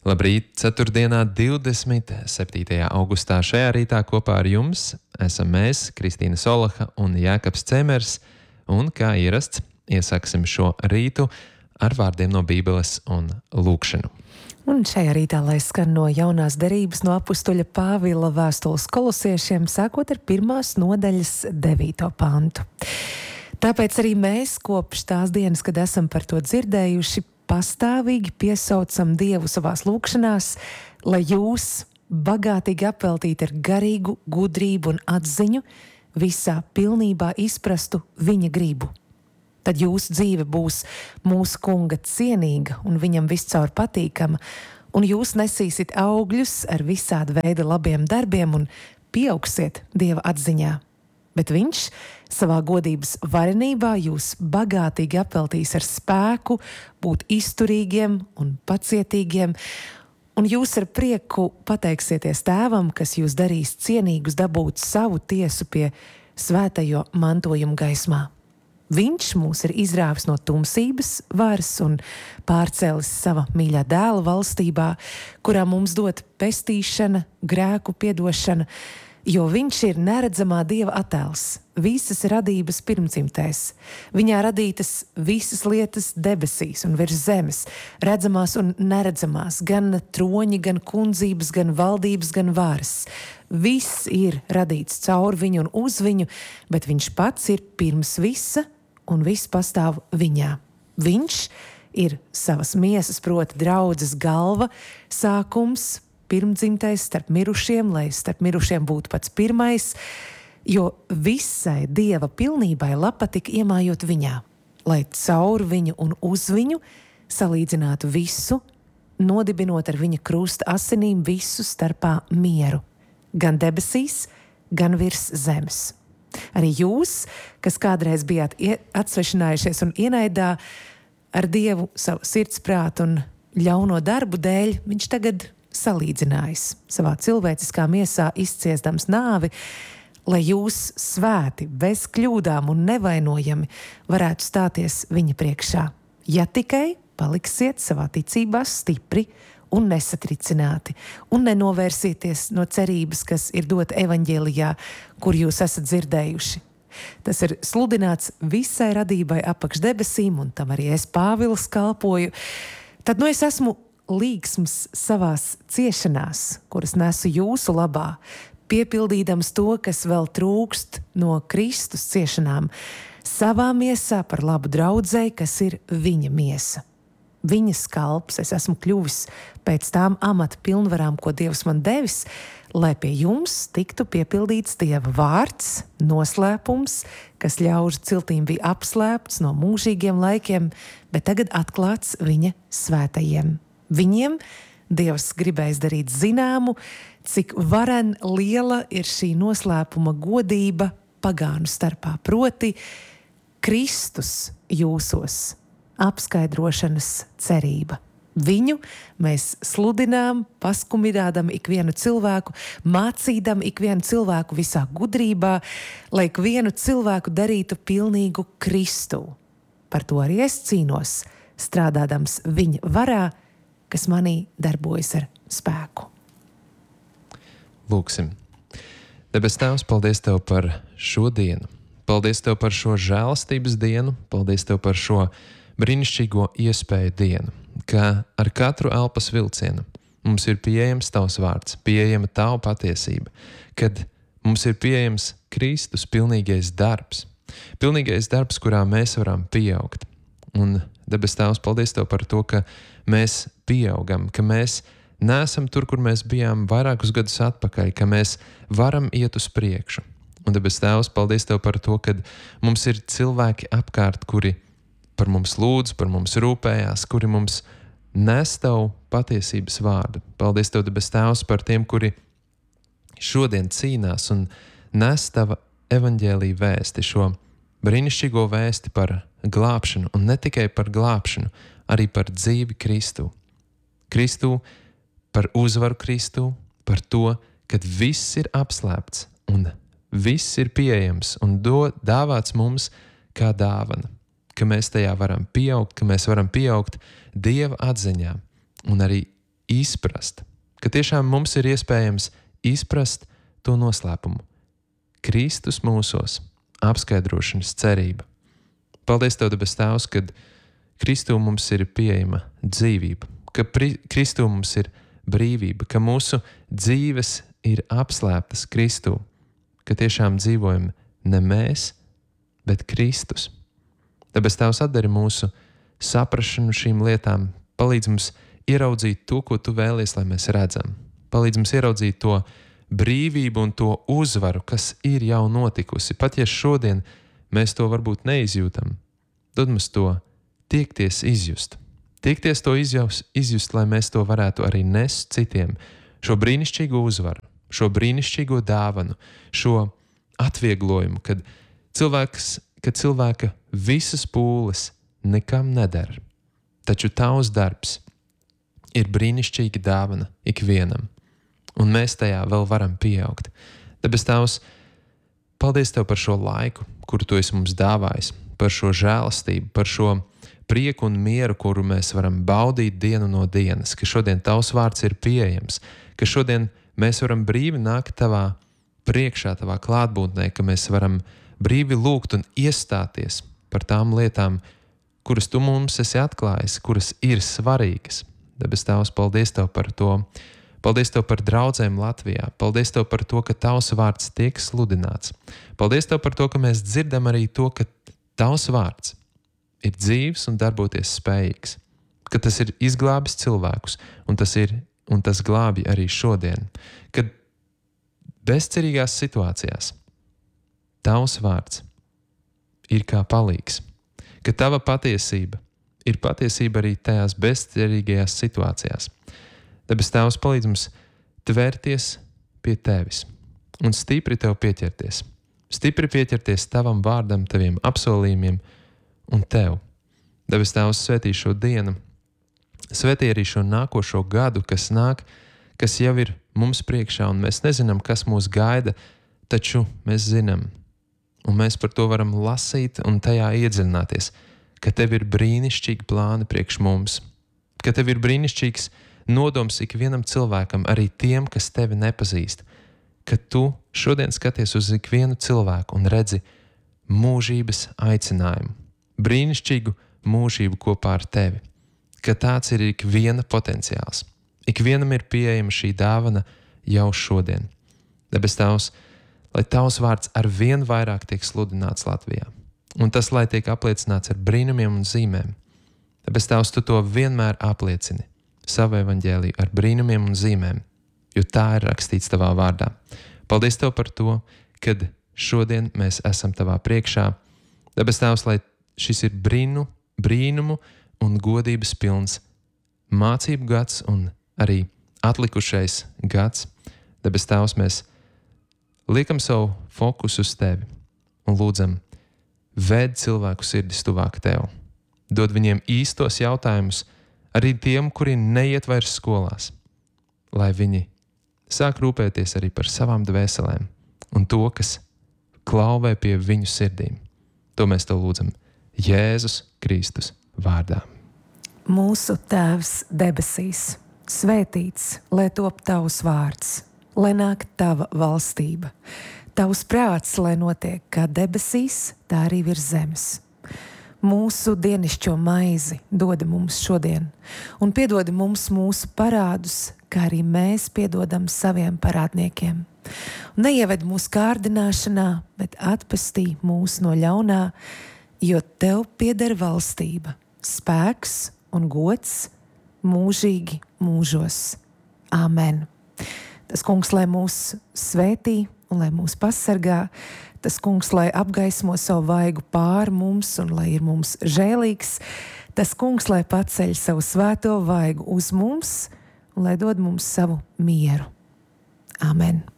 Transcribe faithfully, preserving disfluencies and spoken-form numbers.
Labrīt, ceturtdienā, divdesmit septītajā augustā. Šajā rītā kopā ar jums esam mēs, Kristīna Solaha un Jākaps Cemers, un, kā ierasts, iesāksim šo rītu ar vārdiem no Bībeles un lūkšanu. Un šajā rītā, lai skan no jaunās derības no apustuļa Pāvila vēstules kolosiešiem, sākot ar pirmās nodaļas devīto pantu. Tāpēc arī mēs kopš tās dienas, kad esam par to dzirdējuši, pastāvīgi piesaucam Dievu savās lūkšanās, lai jūs, bagātīgi apveltīti ar garīgu gudrību un atziņu, visā pilnībā izprastu viņa gribu. Tad jūsu dzīve būs mūsu kunga cienīga un viņam viscaur patīkama, un jūs nesīsiet augļus ar visāda veida labiem darbiem un pieaugsiet Dieva atziņā. Bet viņš savā godības varenībā jūs bagātīgi apveltīs ar spēku, būt izturīgiem un pacietīgiem, un jūs ar prieku pateiksieties tēvam, kas jūs darīs cienīgus dabūt savu tiesu pie svētajo mantojumu gaismā. Viņš mūs ir izrāvis no tumsības varas un pārcēlis sava mīļā dēla valstībā, kurā mums dot pestīšana, grēku piedošana, jo viņš ir neredzamā Dieva attēls, visas radības pirmdzimtais. Viņā radītas visas lietas debesīs un virs zemes, redzamās un neredzamās, gan troņi, gan kundzības, gan valdības, gan varas. Viss ir radīts caur viņu un uz viņu, bet viņš pats ir pirms visa un viss pastāv viņā. Viņš ir savas miesas, proti draudzes galva, sākums, pirmdzimtais starp mirušiem, lai starp mirušiem būtu pats pirmais, jo visai Dieva pilnībai lapa tik iemājot viņā, lai caur viņu un uz viņu salīdzinātu visu, nodibinot ar viņa krusta asinīm visu starpā mieru, gan debesīs, gan virs zemes. Arī jūs, kas kādreiz bijāt atsvešinājušies un ienaidā ar Dievu savu sirdsprātu un ļauno darbu dēļ, viņš tagad salīdzinājis savā cilvēciskā miesā izciesdams nāvi, lai jūs svēti, bez kļūdām un nevainojami varētu stāties viņa priekšā, ja tikai paliksiet savā ticībā stipri un nesatricināti, un nenovērsieties no cerības, kas ir dota evaņģēlijā, kur jūs esat dzirdējuši. Tas ir sludināts visai radībai apakš debesīm, un tam arī es Pāvils kalpoju. Tad nu es esmu līgsms savās ciešanās, kuras nesu jūsu labā, piepildīdams to, kas vēl trūkst no Kristus ciešanām, savā miesā par labu draudzei, kas ir viņa miesa. Viņa skalps es esmu kļuvis pēc tām amata pilnvarām, ko Dievs man devis, lai pie jums tiktu piepildīts Dieva vārds, noslēpums, kas ļaužu ciltīm bija apslēpts no mūžīgiem laikiem, bet tagad atklāts viņa svētajiem. Viņiem Dievs gribēs darīt zināmu, cik varen liela ir šī noslēpuma godība pagānu starpā, proti Kristus jūsos, apskaidrošanas cerība. Viņu mēs sludinām, paskumidādam ikvienu cilvēku, mācīdam ikvienu cilvēku visā gudrībā, lai ikvienu cilvēku darītu pilnīgu Kristu. Par to arī es cīnos, strādādams viņa varā, kas manī darbojas ar spēku. Lūksim. Debes Tēvs, paldies Tev par šo dienu. Paldies Tev par šo žēlastības dienu. Paldies Tev par šo brīnišķīgo iespēju dienu, ka ar katru elpas vilcienu mums ir pieejams Tavs vārds, pieejama Tava patiesība, kad mums ir pieejams Kristus pilnīgais darbs. Pilnīgais darbs, kurā mēs varam pieaugt. Un debes Tēvs, paldies Tev par to, ka mēs pieaugam, ka mēs neesam tur, kur mēs bijām vairākus gadus atpakaļ, ka mēs varam iet uz priekšu. Un debes Tēvs, paldies Tev par to, ka mums ir cilvēki apkārt, kuri par mums lūdz, par mums rūpējās, kuri mums nes Tavu patiesības vārdu. Paldies Tev, debes Tēvs, par tiem, kuri šodien cīnās un nes Tava evaņģēlija vēsti, šo brīnišķīgo vēsti par glābšanu, un ne tikai par glābšanu, arī par dzīvi Kristu. Kristu, par uzvaru Kristu, par to, kad viss ir apslēpts un viss ir pieejams un do, dāvāts mums kā dāvana, ka mēs tajā varam pieaugt, ka mēs varam pieaugt Dieva atziņā un arī izprast, ka tiešām mums ir iespējams izprast to noslēpumu. Kristus mūsos, apskaidrošanas cerība. Paldies Tev, debes Tēvs, kad Kristū mums ir pieejama dzīvība, ka pri- Kristū mums ir brīvība, ka mūsu dzīves ir apslēptas Kristū, ka tiešām dzīvojam ne mēs, bet Kristus. Debes Tēvs, atdari mūsu saprašanu šīm lietām, palīdz mums ieraudzīt to, ko Tu vēlies, lai mēs redzam. Palīdz mums ieraudzīt to brīvību un to uzvaru, kas ir jau notikusi. Pat ja šodien mēs to varbūt neizjūtam, dod mums to tiekties izjust. Tiekties to izjust, izjust, lai mēs to varētu arī nest citiem. Šo brīnišķīgo uzvaru, šo brīnišķīgo dāvanu, šo atvieglojumu, kad cilvēks, kad cilvēka visas pūles nekam nedara. Taču Tavs darbs ir brīnišķīga dāvana ikvienam, un mēs tajā vēl varam pieaugt. Debes Tēvs, paldies Tev par šo laiku, kuru Tu esi mums dāvājis, par šo žēlastību, par šo prieku un mieru, kuru mēs varam baudīt dienu no dienas, ka šodien Tavs vārds ir pieejams, ka šodien mēs varam brīvi nākt Tavā priekšā, Tavā klātbūtnē, ka mēs varam brīvi lūgt un iestāties par tām lietām, kuras Tu mums esi atklājis, kuras ir svarīgas. Debes Tēvs, paldies Tev par to. Paldies Tev par draudzēm Latvijā. Paldies Tev par to, ka Tavs vārds tiek sludināts. Paldies Tev par to, ka mēs dzirdam arī to, ka Tavs vārds ir dzīvs un darboties spējīgs, ka tas ir izglābis cilvēkus, un tas, ir, un tas glābi arī šodien, kad bezcerīgās situācijās Tavs vārds ir kā palīgs, ka Tava patiesība ir patiesība arī tajās bezcerīgajās situācijās. Debes Tēvs, palīdz mums tvērties pie Tevis un stipri Tev pieķerties, stipri pieķerties Tavam vārdam, Taviem apsolījumiem un Tev. Debes Tēvs, svētī šo dienu, svētī arī šo nākošo gadu, kas nāk, kas jau ir mums priekšā, un mēs nezinām, kas mūs gaida, taču mēs zinām, un mēs par to varam lasīt un tajā iedziļināties, ka Tev ir brīnišķīgi plāni priekš mums, ka Tev ir brīnišķīgs nodoms ikvienam cilvēkam, arī tiem, kas Tevi nepazīst, ka Tu šodien skaties uz ikvienu cilvēku un redzi mūžības aicinājumu, brīnišķīgu mūžību kopā ar Tevi, ka tāds ir ikviena potenciāls. Ikvienam ir pieejama šī dāvana jau šodien. Debes Tēvs, lai Tavs vārds ar vien vairāk tiek sludināts Latvijā, un tas, lai tiek apliecināts ar brīnumiem un zīmēm. Debes Tēvs, Tu to vienmēr apliecini savu evaņģēliju ar brīnumiem un zīmēm, jo tā ir rakstīts Tavā vārdā. Paldies Tev par to, kad šodien mēs esam Tavā priekšā. Debes Tēvs, lai šis ir brīnu, brīnumu un godības pilns mācību gads un arī atlikušais gads. Debes Tēvs, mēs liekam savu fokusu uz Tevi un lūdzam, ved cilvēku sirdis tuvāk Tev. Dod viņiem īstos jautājumus, arī tiem, kuri neiet vairs skolās, lai viņi sāk rūpēties arī par savām dvēselēm un to, kas klauvē pie viņu sirdīm. To mēs Tev lūdzam Jēzus Kristus vārdā. Mūsu Tēvs debesīs, svētīts, lai top Tavs vārds, lai nāk Tava valstība. Tavs prāts, lai notiek kā debesīs, tā arī virs zemes. Mūsu dienišķo maizi dod mums šodien, un piedod mums mūsu parādus, kā arī mēs piedodam saviem parādniekiem. Un neieved mūsu kārdināšanā, bet atpestī mūs no ļaunā, jo Tev pieder valstība, spēks un gods mūžīgi mūžos. Āmen. Tas Kungs, lai mūs svētī un lai mūs pasargā, tas Kungs, lai apgaismo savu vaigu pār mums un lai ir mums žēlīgs, tas Kungs, lai paceļ savu svēto vaigu uz mums un lai dod mums savu mieru. Āmen.